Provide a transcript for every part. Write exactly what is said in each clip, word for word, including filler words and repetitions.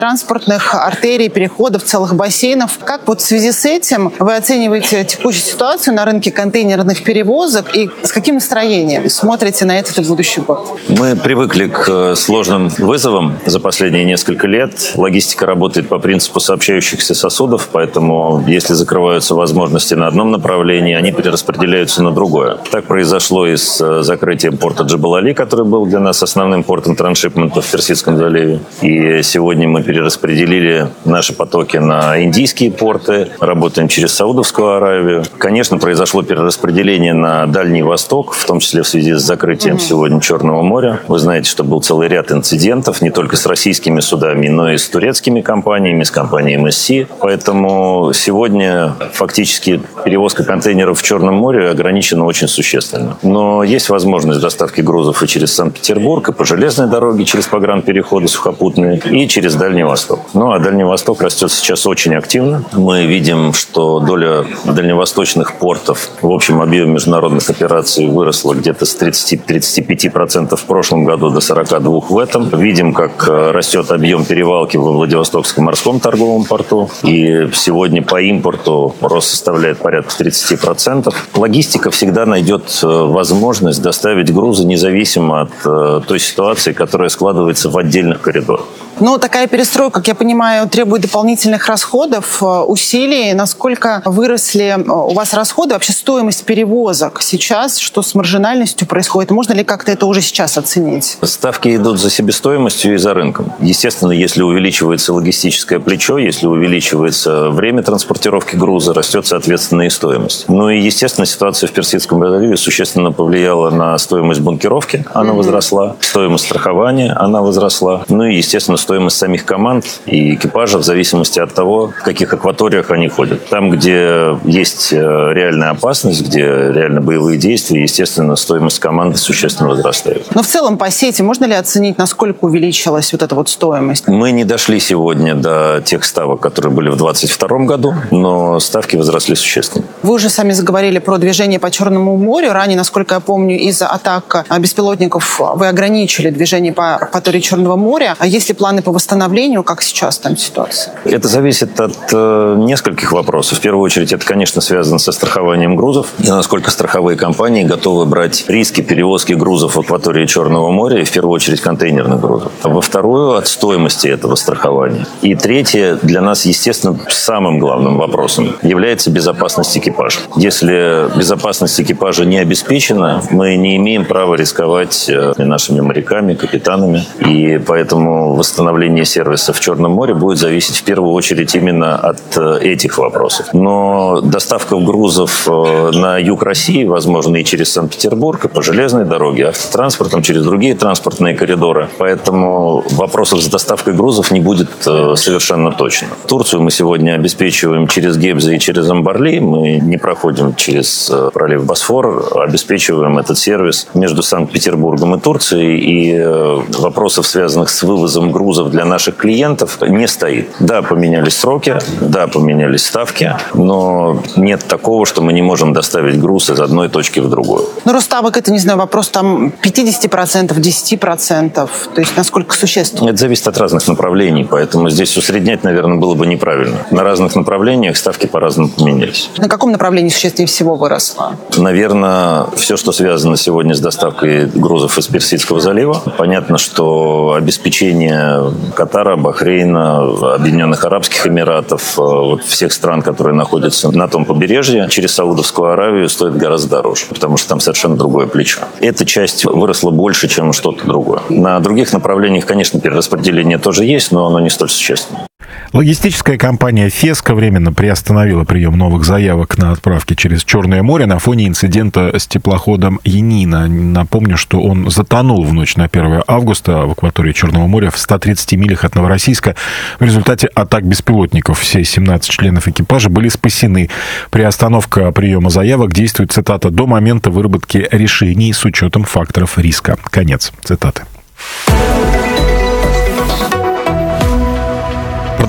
транспортных артерий, переходов, целых бассейнов. Как вот в связи с этим вы оцениваете текущую ситуацию на рынке контейнерных перевозок и с каким настроением смотрите на этот и будущий год? Мы привыкли к сложным вызовам за последние несколько лет. Логистика работает по принципу сообщающихся сосудов, поэтому если закрываются возможности на одном направлении, они перераспределяются на другое. Так произошло и с закрытием порта Джебел-Али, который был для нас основным портом трансшипмента в Персидском заливе. И сегодня мы перераспределили наши потоки на индийские порты, работаем через Саудовскую Аравию. Конечно, произошло перераспределение на Дальний Восток, в том числе в связи с закрытием mm-hmm. сегодня Черного моря. Вы знаете, что был целый ряд инцидентов, не только с российскими судами, но и с турецкими компаниями, с компанией эм эс си. Поэтому сегодня фактически перевозка контейнеров в Черном море ограничена очень существенно. Но есть возможность доставки грузов и через Санкт-Петербург, и по железной дороге, через погранпереходы сухопутные, и через Дальний Восток. Ну, а Дальний Восток растет сейчас очень активно. Мы видим, что доля дальневосточных портов в общем объеме международных операций выросла где-то с тридцати-тридцати пяти процентов в прошлом году до сорока двух процентов в этом. Видим, как растет объем перевалки во Владивостокском морском торговом порту. И сегодня по импорту рост составляет порядка тридцати процентов. Логистика всегда найдет возможность доставить грузы независимо от той ситуации, которая складывается в отдельных коридорах. Ну, такая перестройка, как я понимаю, требует дополнительных расходов, усилий. Насколько выросли у вас расходы, вообще стоимость перевозок сейчас, что с маржинальностью происходит? Можно ли как-то это уже сейчас оценить? Ставки идут за себестоимостью и за рынком. Естественно, если увеличивается логистическое плечо, если увеличивается время транспортировки груза, растет, соответственно, и стоимость. Ну и, естественно, ситуация в Персидском заливе существенно повлияла на стоимость бункеровки. Она mm-hmm. возросла. Стоимость страхования, она возросла. Ну и, естественно, стоимость самих команд и экипажа в зависимости от того, в каких акваториях они ходят. Там, где есть реальная опасность, где реально боевые действия, естественно, стоимость команды существенно возрастает. Но в целом по сети можно ли оценить, насколько увеличилась вот эта вот стоимость? Мы не дошли сегодня до тех ставок, которые были в двадцать втором году, но ставки возросли существенно. Вы уже сами заговорили про движение по Черному морю. Ранее, насколько я помню, из-за атак беспилотников вы ограничили движение по акватории Черного моря. А есть ли планы по восстановлению? Как сейчас там ситуация? Это зависит от э, нескольких вопросов. В первую очередь, это, конечно, связано со страхованием грузов и насколько страховые компании готовы брать риски перевозки грузов в акватории Черного моря, и в первую очередь контейнерных грузов. А во вторую, от стоимости этого страхования. И третье, для нас, естественно, самым главным вопросом является безопасность экипажа. Если безопасность экипажа не обеспечена, мы не имеем права рисковать нашими моряками, капитанами, и поэтому восстановление сервиса в Черном море будет зависеть в первую очередь именно от этих вопросов. Но доставка грузов на юг России, возможно, и через Санкт-Петербург, и по железной дороге, автотранспортом, через другие транспортные коридоры. Поэтому вопросов с доставкой грузов не будет совершенно точно. Турцию мы сегодня обеспечиваем через Гебзе и через Амбарли. Мы не проходим через пролив Босфор, обеспечиваем этот сервис между Санкт-Петербургом и Турцией. И вопросов, связанных с вывозом грузов для наших клиентов, не стоит. Да, поменялись сроки, да, поменялись ставки, но нет такого, что мы не можем доставить груз из одной точки в другую. Ну, рост ставок, это, не знаю, вопрос там пятьдесят процентов, десять процентов. То есть насколько существенно? Это зависит от разных направлений, поэтому здесь усреднять, наверное, было бы неправильно. На разных направлениях ставки по-разному поменялись. На каком направлении существеннее всего выросло? Наверное, все, что связано сегодня с доставкой грузов из Персидского залива. Понятно, что обеспечение Катара, Бахрейна, Объединенных Арабских Эмиратов, вот всех стран, которые находятся на том побережье, через Саудовскую Аравию стоит гораздо дороже, потому что там совершенно другое плечо. Эта часть выросла больше, чем что-то другое. На других направлениях, конечно, перераспределение тоже есть, но оно не столь существенное. Логистическая компания «Феска» временно приостановила прием новых заявок на отправки через Черное море на фоне инцидента с теплоходом «Янина». Напомню, что он затонул в ночь на первое августа в акватории Черного моря в ста тридцати милях от Новороссийска. В результате атак беспилотников все семнадцать членов экипажа были спасены. Приостановка приема заявок действует, цитата, до момента выработки решений с учетом факторов риска. Конец цитаты.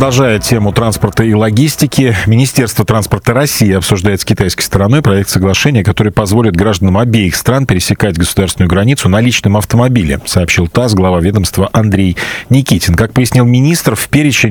Продолжая тему транспорта и логистики, Министерство транспорта России обсуждает с китайской стороной проект соглашения, который позволит гражданам обеих стран пересекать государственную границу на личном автомобиле, сообщил ТАСС глава ведомства Андрей Никитин. Как пояснил министр, в перечень